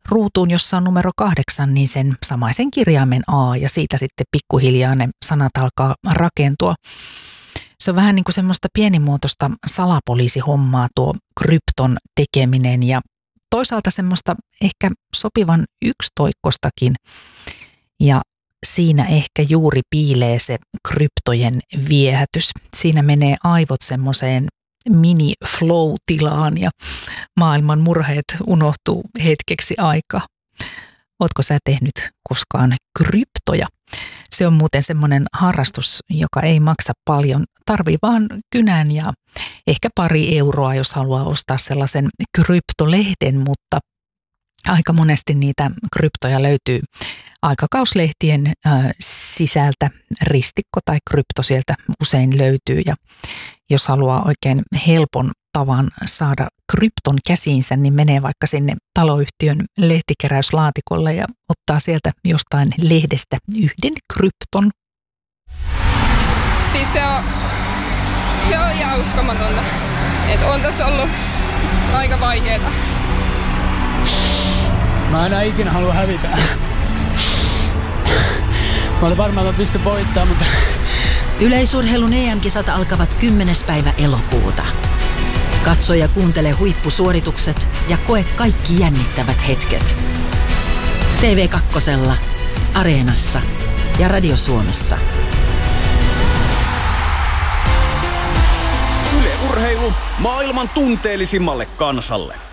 ruutuun, jossa on numero 8, niin sen samaisen kirjaimen A ja siitä sitten pikkuhiljaa ne sanat alkaa rakentua. Se on vähän niin kuin semmoista pienimuotoista salapoliisihommaa tuo krypton tekeminen ja toisaalta semmoista ehkä sopivan yksitoikkostakin ja siinä ehkä juuri piilee se kryptojen viehätys. Siinä menee aivot semmoiseen mini-flow-tilaan ja maailman murheet unohtuu hetkeksi aikaa. Ootko sä tehnyt koskaan kryptoja? Se on muuten semmoinen harrastus, joka ei maksa paljon. Tarvii vaan kynän ja ehkä pari euroa, jos haluaa ostaa sellaisen kryptolehden, mutta aika monesti niitä kryptoja löytyy aikakauslehtien sisältä. Ristikko tai krypto sieltä usein löytyy ja jos haluaa oikein helpon tavan saada krypton käsiinsä, niin menee vaikka sinne taloyhtiön lehtikeräyslaatikolle ja ottaa sieltä jostain lehdestä yhden krypton. Siis se on ihan uskomatonta. Että on tässä ollut aika vaikeeta. Mä enää ikinä halua hävitä. Mä olin varmaan, että mä pystyn voittamaan, mutta... Yleisurheilun EM-kisat alkavat 10. päivä elokuuta. Katso ja kuuntele huippusuoritukset ja koe kaikki jännittävät hetket. TV2, Areenassa ja Radio Suomessa. Yle Urheilu maailman tunteellisimmalle kansalle.